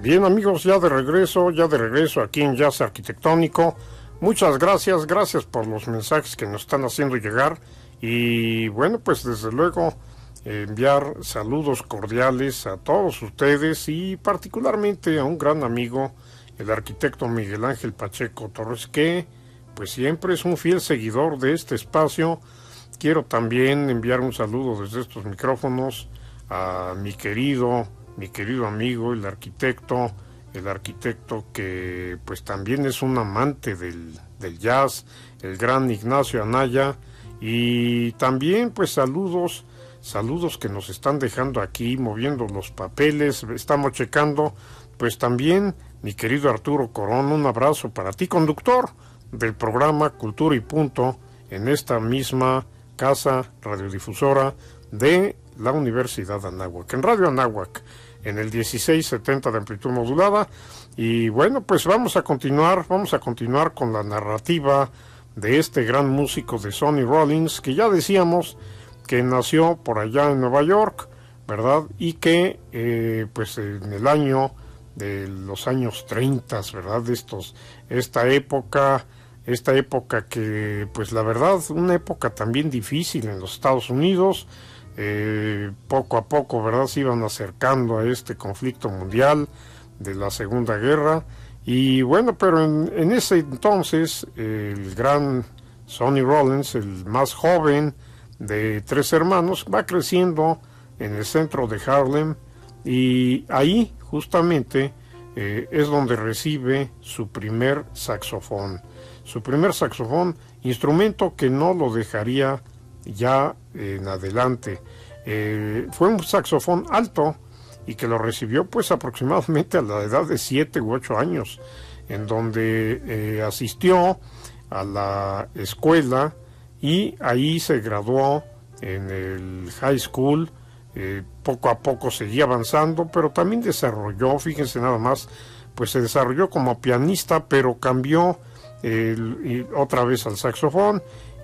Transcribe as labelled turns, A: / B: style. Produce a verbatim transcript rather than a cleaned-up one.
A: Bien, amigos, ya de regreso, ya de regreso aquí en Jazz Arquitectónico. Muchas gracias, gracias por los mensajes que nos están haciendo llegar. Y bueno, pues desde luego eh, enviar saludos cordiales a todos ustedes y particularmente a un gran amigo, el arquitecto Miguel Ángel Pacheco Torres, que pues siempre es un fiel seguidor de este espacio. Quiero también enviar un saludo desde estos micrófonos a mi querido, mi querido amigo, el arquitecto, el arquitecto que pues también es un amante del, del jazz, el gran Ignacio Anaya, y también pues saludos, saludos que nos están dejando aquí, moviendo los papeles, estamos checando, pues también mi querido Arturo Corón, un abrazo para ti, conductor del programa Cultura y Punto, en esta misma casa radiodifusora de la Universidad de Anáhuac, en Radio Anáhuac, en el dieciséis setenta de amplitud modulada. Y bueno, pues vamos a continuar, vamos a continuar con la narrativa de este gran músico de Sonny Rollins, que ya decíamos que nació por allá en Nueva York, ¿verdad? Y que eh, pues en el año de los años treinta, ¿verdad? De estos, esta época, esta época que pues la verdad, una época también difícil en los Estados Unidos. Eh, poco a poco, ¿verdad?, se iban acercando a este conflicto mundial de la Segunda Guerra. Y bueno, pero en, en ese entonces eh, el gran Sonny Rollins, el más joven de tres hermanos, va creciendo en el centro de Harlem, y ahí justamente eh, es donde recibe su primer saxofón, su primer saxofón, instrumento que no lo dejaría ya en adelante. Eh, fue un saxofón alto y que lo recibió pues aproximadamente a la edad de siete u ocho años, en donde eh, asistió a la escuela y ahí se graduó en el high school. Eh, poco a poco seguía avanzando, pero también desarrolló, fíjense nada más, pues se desarrolló como pianista, pero cambió el, y otra vez al saxofón,